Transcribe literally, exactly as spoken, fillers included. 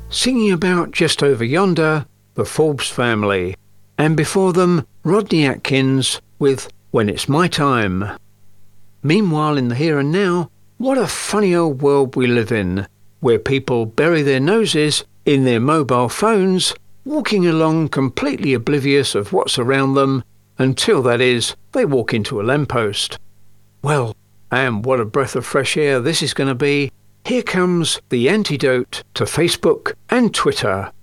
singing about Just Over Yonder, the Forbes Family, and before them Rodney Atkins with When It's My Time. Meanwhile, in the here and now, what a funny old world we live in, where people bury their noses in their mobile phones, walking along completely oblivious of what's around them, until, that is, they walk into a lamppost. Well, and what a breath of fresh air this is going to be. Here comes the antidote to Facebook and Twitter.